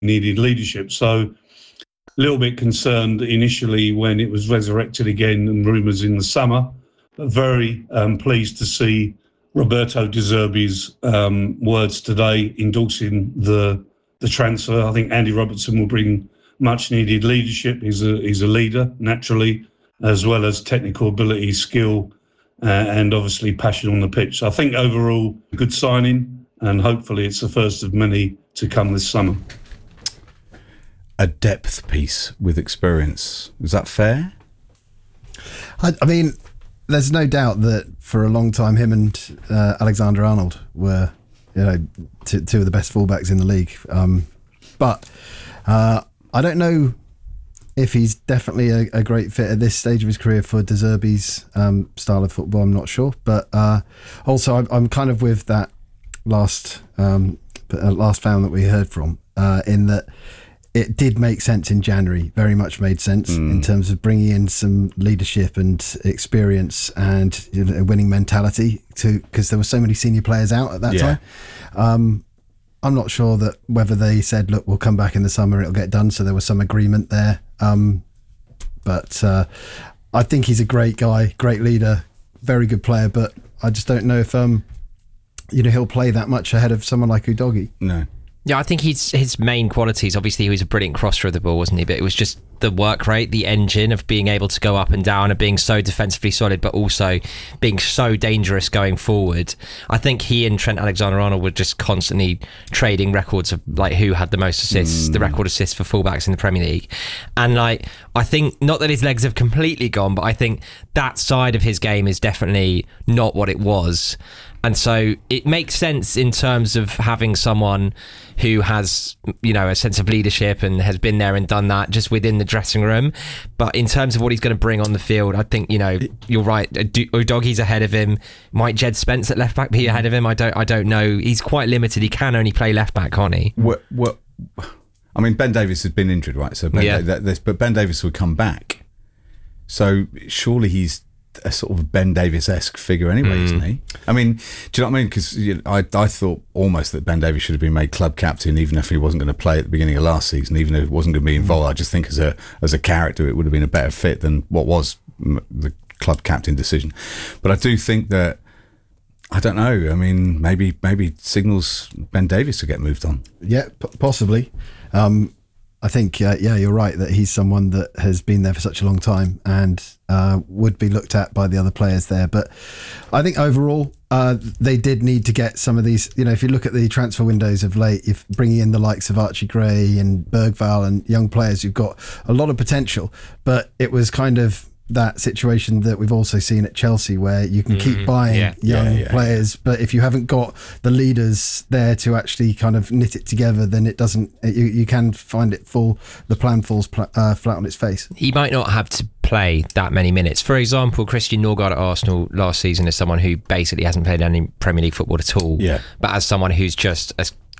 needed leadership. So a little bit concerned initially when it was resurrected again and rumours in the summer, but very pleased to see Roberto De Zerbi's words today endorsing the transfer. I think Andy Robertson will bring much needed leadership. He's a leader naturally, as well as technical ability, skill, and obviously passion on the pitch. So I think overall, good signing, and hopefully it's the first of many to come this summer. A depth piece with experience. Is that fair? I mean, there's no doubt that for a long time, him and Alexander Arnold were, two of the best fullbacks in the league. But I don't know if he's definitely a great fit at this stage of his career for De Zerbi's style of football. I'm not sure, but also I'm kind of with that last found that we heard from in that. It did make sense in January, very much made sense in terms of bringing in some leadership and experience and a winning mentality because there were so many senior players out at that time. I'm not sure that whether they said, look, we'll come back in the summer, it'll get done. So there was some agreement there. But I think he's a great guy, great leader, very good player. But I just don't know if he'll play that much ahead of someone like Udogie. No. Yeah, I think his main qualities, obviously he was a brilliant crosser of the ball, wasn't he? But it was just the work rate, the engine of being able to go up and down and being so defensively solid, but also being so dangerous going forward. I think he and Trent Alexander-Arnold were just constantly trading records of like who had the most assists, the record assists for fullbacks in the Premier League. And like, I think, not that his legs have completely gone, but I think that side of his game is definitely not what it was. And so it makes sense in terms of having someone who has, a sense of leadership and has been there and done that just within the dressing room. But in terms of what he's going to bring on the field, I think, you're right. Udogie's ahead of him. Might Jed Spence at left back be ahead of him? I don't know. He's quite limited. He can only play left back, can't he? I mean, Ben Davies has been injured, right? So but Ben Davies would come back. So surely he's a sort of Ben Davies-esque figure anyway, isn't he? I mean, do you know what I mean? Because I thought almost that Ben Davies should have been made club captain, even if he wasn't going to play at the beginning of last season, even if he wasn't going to be involved. I just think as a character, it would have been a better fit than what was the club captain decision. But I do think that, I don't know, I mean, maybe signals Ben Davies to get moved on. Yeah, possibly. I think, you're right that he's someone that has been there for such a long time and would be looked at by the other players there. But I think overall, they did need to get some of these, if you look at the transfer windows of late, if bringing in the likes of Archie Gray and Bergvall and young players, you've got a lot of potential. But it was kind of that situation that we've also seen at Chelsea where you can keep buying young players, but if you haven't got the leaders there to actually kind of knit it together, then it doesn't, you can find the plan falls flat on its face. He might not have to play that many minutes. For example, Christian Norgard at Arsenal last season is someone who basically hasn't played any Premier League football at all, but as someone who's just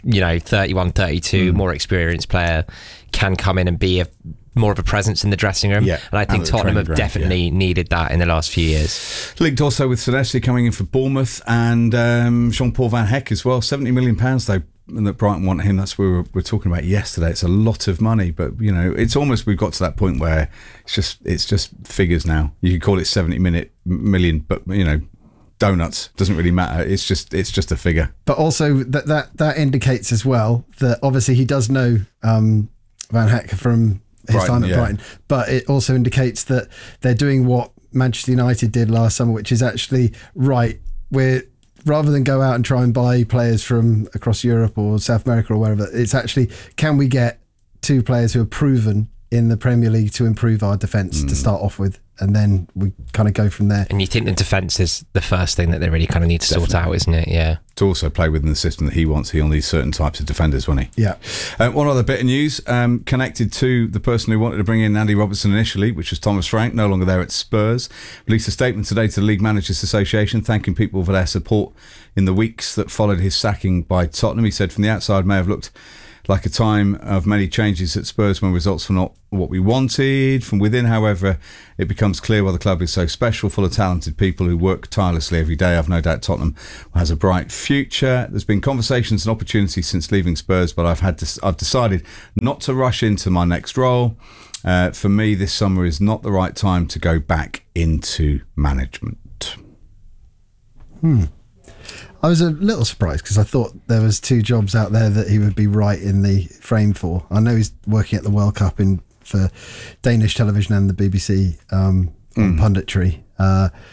31, 32, more experienced player, can come in and be more of a presence in the dressing room. And I think Tottenham have definitely needed that in the last few years. Linked also with Senesi coming in for Bournemouth and Jean-Paul Van Hecke as well. £70 million though, and that Brighton want him. That's what we were talking about yesterday. It's a lot of money, but it's almost, we've got to that point where it's just figures now. You could call it 70 million, but donuts doesn't really matter. It's just a figure. But also that indicates as well that obviously he does know Van Hecke from his time at Brighton, but it also indicates that they're doing what Manchester United did last summer, which is actually we're rather than go out and try and buy players from across Europe or South America or wherever, it's actually, can we get two players who are proven in the Premier League to improve our defence to start off with, and then we kind of go from there. And you think the defence is the first thing that they really kind of need to sort out, isn't it? Yeah. To also play within the system that he wants. He'll need certain types of defenders, won't he? Yeah. One other bit of news connected to the person who wanted to bring in Andy Robertson initially, which was Thomas Frank, no longer there at Spurs. Released a statement today to the League Managers Association thanking people for their support in the weeks that followed his sacking by Tottenham. He said, from the outside may have looked like a time of many changes at Spurs when results were not what we wanted. From within, however, it becomes clear why the club is so special, full of talented people who work tirelessly every day. I've no doubt Tottenham has a bright future. There's been conversations and opportunities since leaving Spurs, but I've decided not to rush into my next role. For me, this summer is not the right time to go back into management. I was a little surprised because I thought there was 2 jobs out there that he would be right in the frame for. I know he's working at the World Cup for Danish television and the BBC on punditry.